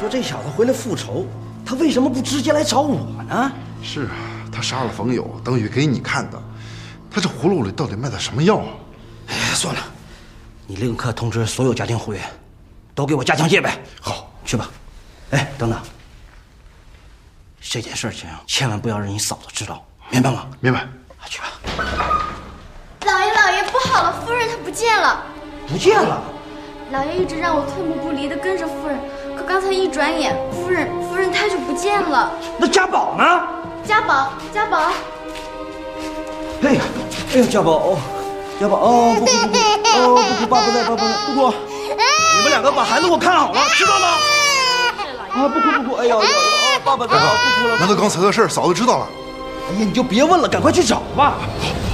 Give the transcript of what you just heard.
这小子回来复仇，他为什么不直接来找我呢？ 是啊，他杀了冯友，等于给你看的。他这葫芦里到底卖的什么药啊？ 哎，算了，你立刻通知所有家庭会员，都给我加强戒备。 好， 去吧。哎，等等，这件事情千万不要让你嫂子知道，明白吗？ 明白。 去吧。 老爷，不好了，夫人她不见了。 不见了。 老爷一直让我退步不离的跟着夫人，可刚才一转眼，夫人她就不见了。 那家宝呢？ 家宝。 哎呀，家宝，不哭，爸不在，不哭。你们两个把孩子给我看好了，知道吗？啊，不哭，哎呀，爸爸在，不哭了。 难道刚才的事嫂子知道了？ 哎呀，你就别问了，赶快去找吧。 好。